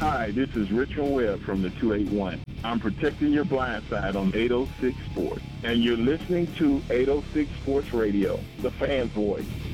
Hi, this is Richard Webb from the 281. I'm protecting your blind side on 806 Sports. And you're listening to 806 Sports Radio, the fan's voice.